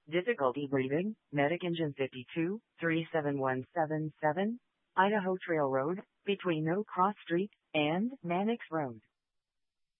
Difficulty breathing, Medic Engine 52, 37177, Idaho Trail Road, between No Cross Street and Mannix Road.